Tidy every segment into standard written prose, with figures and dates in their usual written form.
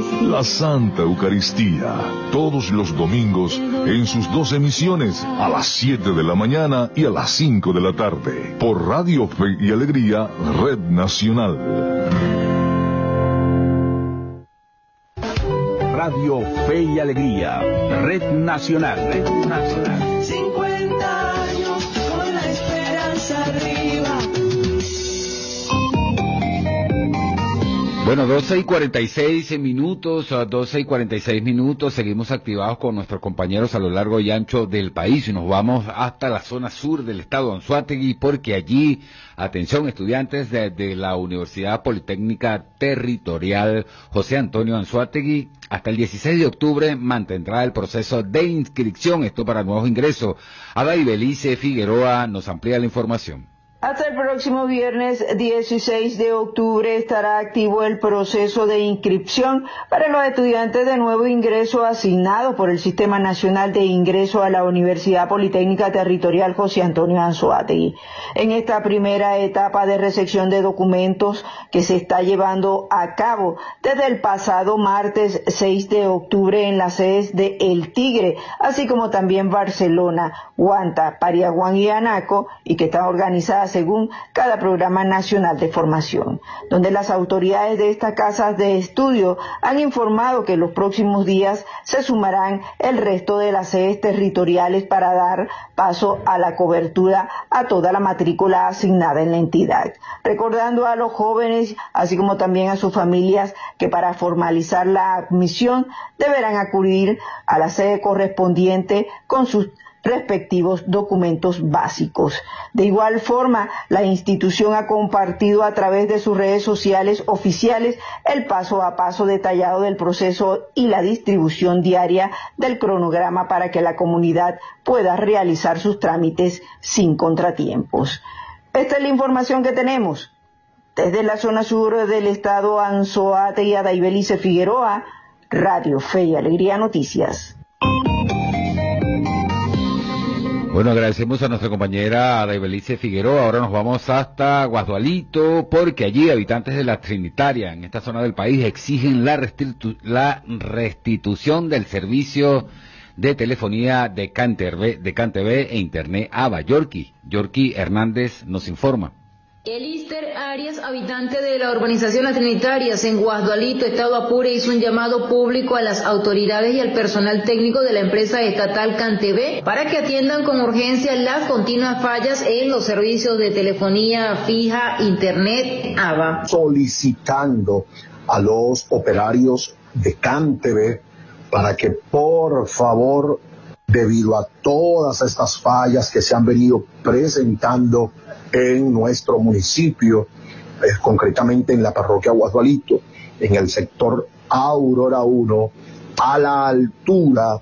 La Santa Eucaristía, todos los domingos en sus 2 emisiones, a las 7 de la mañana y a las 5 de la tarde, por Radio Fe y Alegría, Red Nacional. Radio Fe y Alegría, Red Nacional. Red Nacional. 50 años con la esperanza arriba. Bueno, 12:46 minutos, seguimos activados con nuestros compañeros a lo largo y ancho del país y nos vamos hasta la zona sur del estado de Anzoátegui porque allí, atención estudiantes de la Universidad Politécnica Territorial José Antonio Anzoátegui, hasta el 16 de octubre mantendrá el proceso de inscripción, esto para nuevos ingresos. Ada Ibelice Figueroa nos amplía la información. Hasta el próximo viernes 16 de octubre estará activo el proceso de inscripción para los estudiantes de nuevo ingreso asignados por el Sistema Nacional de Ingreso a la Universidad Politécnica Territorial José Antonio Anzoátegui. En esta primera etapa de recepción de documentos que se está llevando a cabo desde el pasado martes 6 de octubre en las sedes de El Tigre, así como también Barcelona, Huanta, Pariaguán y Anaco, y que están organizadas según cada programa nacional de formación, donde las autoridades de estas casas de estudio han informado que en los próximos días se sumarán el resto de las sedes territoriales para dar paso a la cobertura a toda la matrícula asignada en la entidad, recordando a los jóvenes, así como también a sus familias, que para formalizar la admisión deberán acudir a la sede correspondiente con sus respectivos documentos básicos. De igual forma, la institución ha compartido a través de sus redes sociales oficiales el paso a paso detallado del proceso y la distribución diaria del cronograma para que la comunidad pueda realizar sus trámites sin contratiempos. Esta es la información que tenemos. Desde la zona sur del estado Anzoátegui, Ada Ibelice Figueroa, Radio Fe y Alegría Noticias. Bueno, agradecemos a nuestra compañera Ada Ibelice Figueroa. Ahora nos vamos hasta Guasdualito, porque allí habitantes de la Trinitaria, en esta zona del país, exigen la restitución del servicio de telefonía de CanTV e Internet ABA. Yorky Hernández nos informa. Elister Arias, habitante de la urbanización Las Trinitarias en Guasdualito, estado Apure, hizo un llamado público a las autoridades y al personal técnico de la empresa estatal CanTV para que atiendan con urgencia las continuas fallas en los servicios de telefonía fija, internet, ABA. Solicitando a los operarios de CanTV para que por favor, debido a todas estas fallas que se han venido presentando en nuestro municipio, concretamente en la parroquia Guasdualito, en el sector Aurora 1, a la altura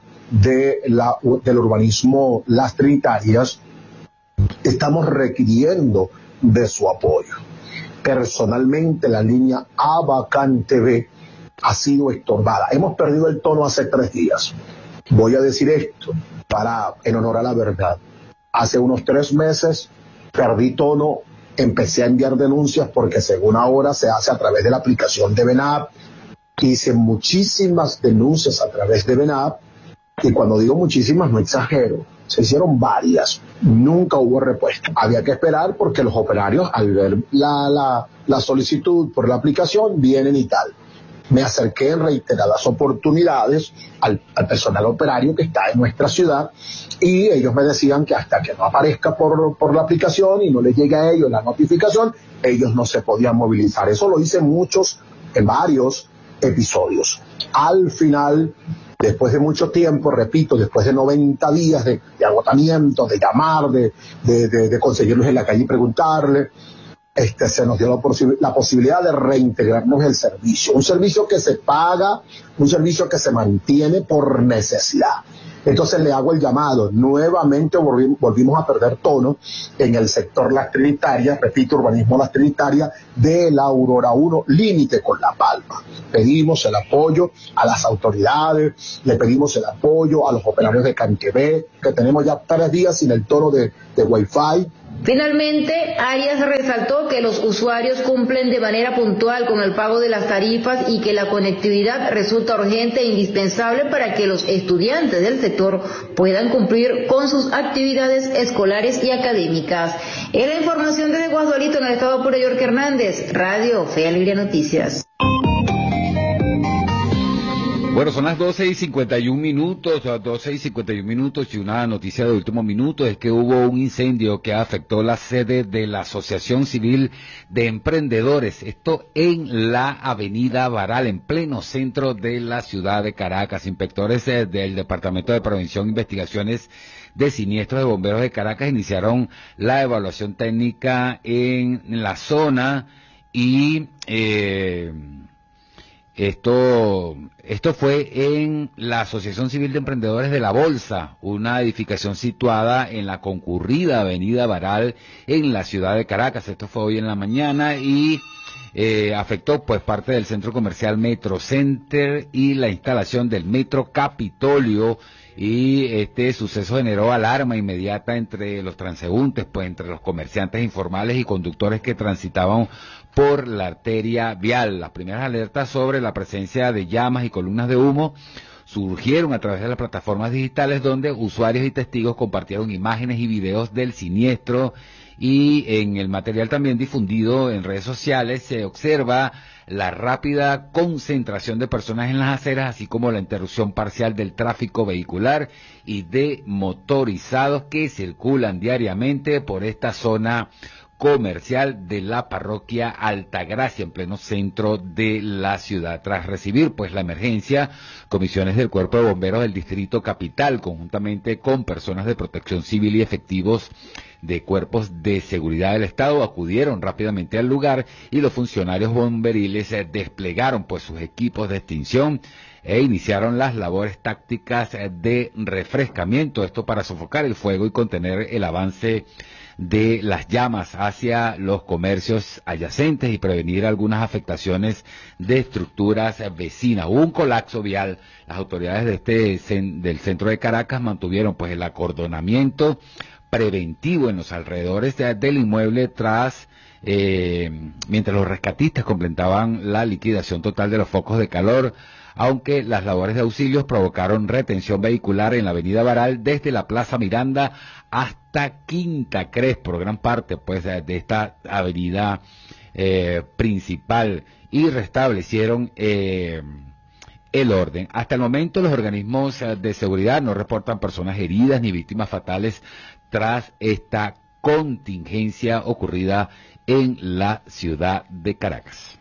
del urbanismo Las Trinitarias, estamos requiriendo de su apoyo. Personalmente, la línea ABA CanTV ha sido estorbada. Hemos perdido el tono hace 3 días. Voy a decir esto en honor a la verdad. Hace unos 3 meses perdí tono, empecé a enviar denuncias porque según ahora se hace a través de la aplicación de VENAP. Hice muchísimas denuncias a través de VENAP y cuando digo muchísimas no exagero, se hicieron varias, nunca hubo respuesta. Había que esperar porque los operarios al ver la solicitud por la aplicación vienen y tal. Me acerqué en reiteradas oportunidades al personal operario que está en nuestra ciudad y ellos me decían que hasta que no aparezca por la aplicación y no les llegue a ellos la notificación, ellos no se podían movilizar. Eso lo hice en varios episodios. Al final, después de mucho tiempo, repito, después de 90 días de agotamiento, de llamar, de conseguirlos en la calle y preguntarle, se nos dio la posibilidad de reintegrarnos el servicio, un servicio que se paga, un servicio que se mantiene por necesidad. Entonces le hago el llamado, nuevamente volvimos a perder tono en el sector Las Trinitarias, repito, urbanismo Las Trinitarias, de la Aurora 1, límite con La Palma. Pedimos el apoyo a las autoridades, le pedimos el apoyo a los operarios de CanTV, que tenemos ya 3 días sin el tono de Wi-Fi, Finalmente, Arias resaltó que los usuarios cumplen de manera puntual con el pago de las tarifas y que la conectividad resulta urgente e indispensable para que los estudiantes del sector puedan cumplir con sus actividades escolares y académicas. En la información desde Guasdualito, en el estado Apure, York Hernández, Radio Fe y Alegría Noticias. Bueno, son las 12:51 minutos, y una noticia de último minuto es que hubo un incendio que afectó la sede de la Asociación Civil de Emprendedores, esto en la avenida Baral, en pleno centro de la ciudad de Caracas. Inspectores del Departamento de Prevención e Investigaciones de Siniestros de Bomberos de Caracas iniciaron la evaluación técnica en la zona y Esto fue en la Asociación Civil de Emprendedores de la Bolsa, una edificación situada en la concurrida avenida Baral en la ciudad de Caracas. Esto fue hoy en la mañana y afectó pues parte del centro comercial Metro Center y la instalación del Metro Capitolio, y este suceso generó alarma inmediata entre los transeúntes, pues entre los comerciantes informales y conductores que transitaban por la arteria vial. Las primeras alertas sobre la presencia de llamas y columnas de humo surgieron a través de las plataformas digitales, donde usuarios y testigos compartieron imágenes y videos del siniestro, y en el material también difundido en redes sociales se observa la rápida concentración de personas en las aceras, así como la interrupción parcial del tráfico vehicular y de motorizados que circulan diariamente por esta zona comercial de la parroquia Altagracia, en pleno centro de la ciudad. Tras recibir pues la emergencia, comisiones del Cuerpo de Bomberos del Distrito Capital, conjuntamente con personas de Protección Civil y efectivos de cuerpos de seguridad del Estado, acudieron rápidamente al lugar, y los funcionarios bomberiles desplegaron pues sus equipos de extinción e iniciaron las labores tácticas de refrescamiento, esto para sofocar el fuego y contener el avance de las llamas hacia los comercios adyacentes y prevenir algunas afectaciones de estructuras vecinas. Hubo un colapso vial. Las autoridades del centro de Caracas mantuvieron pues el acordonamiento preventivo en los alrededores del inmueble mientras los rescatistas completaban la liquidación total de los focos de calor, aunque las labores de auxilios provocaron retención vehicular en la avenida Baral desde la Plaza Miranda hasta Quinta Crespo, gran parte pues de esta avenida principal, y restablecieron el orden. Hasta el momento los organismos de seguridad no reportan personas heridas ni víctimas fatales tras esta contingencia ocurrida en la ciudad de Caracas.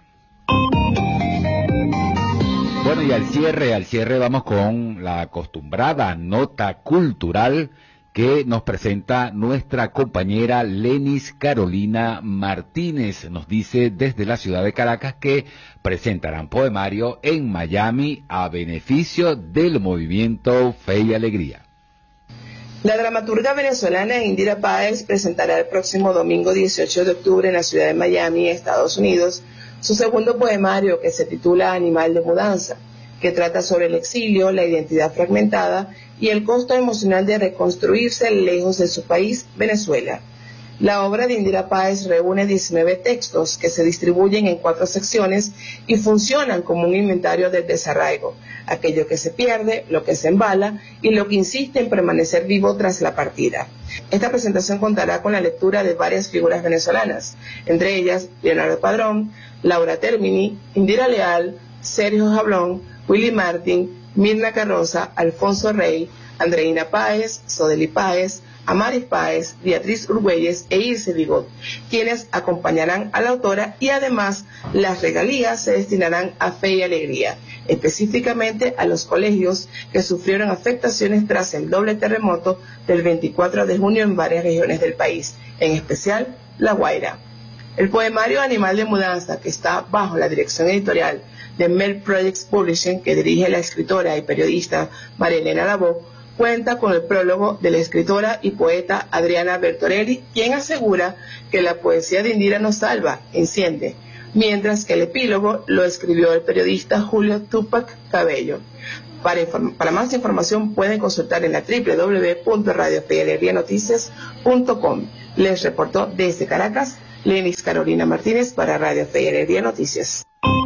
Bueno, y al cierre vamos con la acostumbrada nota cultural que nos presenta nuestra compañera Lenis Carolina Martínez. Nos dice desde la ciudad de Caracas que presentarán poemario en Miami a beneficio del movimiento Fe y Alegría. La dramaturga venezolana Indira Páez presentará el próximo domingo 18 de octubre en la ciudad de Miami, Estados Unidos, su segundo poemario, que se titula Animal de Mudanza, que trata sobre el exilio, la identidad fragmentada y el costo emocional de reconstruirse lejos de su país, Venezuela. La obra de Indira Páez reúne 19 textos que se distribuyen en 4 secciones y funcionan como un inventario del desarraigo, aquello que se pierde, lo que se embala y lo que insiste en permanecer vivo tras la partida. Esta presentación contará con la lectura de varias figuras venezolanas, entre ellas Leonardo Padrón, Laura Termini, Indira Leal, Sergio Jablón, Willy Martin, Mirna Carroza, Alfonso Rey, Andreina Páez, Sodeli Páez, Amaris Páez, Beatriz Urgüelles e Ilse Bigot, quienes acompañarán a la autora, y además las regalías se destinarán a Fe y Alegría, específicamente a los colegios que sufrieron afectaciones tras el doble terremoto del 24 de junio en varias regiones del país, en especial La Guaira. El poemario Animal de Mudanza, que está bajo la dirección editorial de Mel Projects Publishing, que dirige la escritora y periodista María Elena Lavó, cuenta con el prólogo de la escritora y poeta Adriana Bertorelli, quien asegura que la poesía de Indira nos salva, enciende, mientras que el epílogo lo escribió el periodista Julio Tupac Cabello. Para más información pueden consultar en la www.radiofeyalegrianoticias.com. Les reportó desde Caracas, Lenis Carolina Martínez para Radio Fe y Alegría Noticias.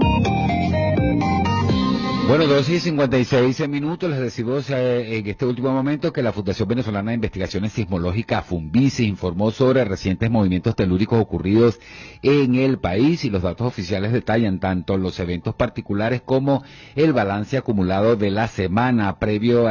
Bueno, 2:56 minutos. Les decimos en este último momento que la Fundación Venezolana de Investigaciones Sismológicas, FUNVISI, informó sobre recientes movimientos telúricos ocurridos en el país, y los datos oficiales detallan tanto los eventos particulares como el balance acumulado de la semana previa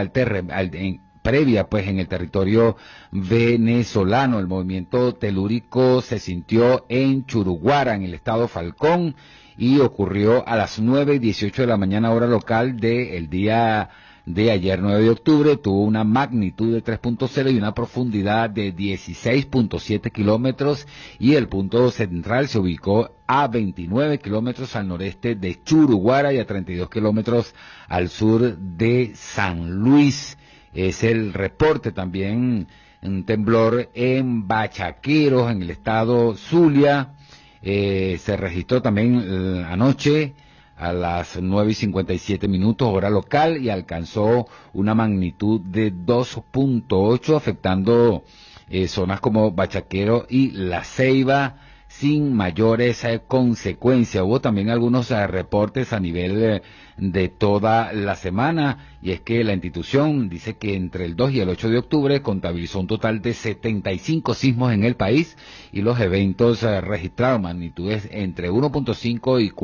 en el territorio venezolano. El movimiento telúrico se sintió en Churuguara, en el estado Falcón, y ocurrió a las 9:18 de la mañana hora local del día de ayer, 9 de octubre. Tuvo una magnitud de 3.0 y una profundidad de 16.7 kilómetros, y el punto central se ubicó a 29 kilómetros al noreste de Churuguara y a 32 kilómetros al sur de San Luis. Es el reporte. También un temblor en Bachaqueros, en el estado Zulia. Se registró también anoche a las 9:57 minutos hora local, y alcanzó una magnitud de 2.8, afectando zonas como Bachaquero y La Ceiba, sin mayores consecuencias. Hubo también algunos reportes a nivel de toda la semana, y es que la institución dice que entre el 2 y el 8 de octubre contabilizó un total de 75 sismos en el país, y los eventos registraron magnitudes entre 1.5 y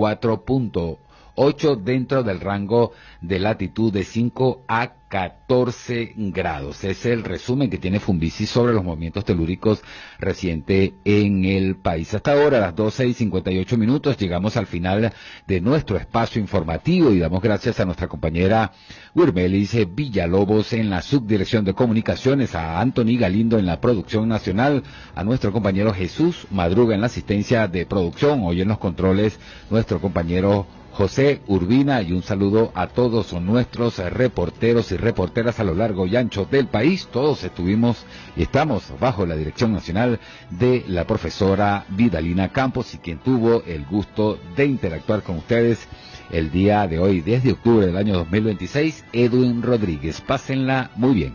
4.8 dentro del rango de latitud de 5 a 14 grados. Es el resumen que tiene FUNVISI sobre los movimientos telúricos recientes en el país. Hasta ahora, a las 12:58 minutos, llegamos al final de nuestro espacio informativo, y damos gracias a nuestra compañera Wirmelis Villalobos en la subdirección de comunicaciones, a Anthony Galindo en la producción nacional, a nuestro compañero Jesús Madruga en la asistencia de producción, hoy en los controles nuestro compañero José Urbina, y un saludo a todos nuestros reporteros y reporteras a lo largo y ancho del país. Todos estuvimos y estamos bajo la dirección nacional de la profesora Vidalina Campos, y quien tuvo el gusto de interactuar con ustedes el día de hoy, 10 de octubre del año 2026, Edwin Rodríguez. Pásenla muy bien.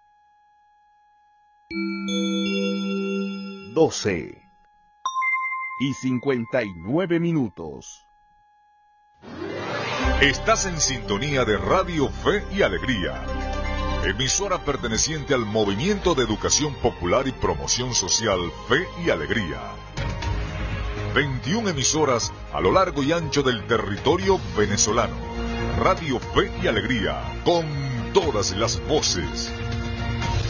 12:59 minutos. Estás en sintonía de Radio Fe y Alegría, emisora perteneciente al Movimiento de Educación Popular y Promoción Social Fe y Alegría. 21 emisoras a lo largo y ancho del territorio venezolano. Radio Fe y Alegría, con todas las voces.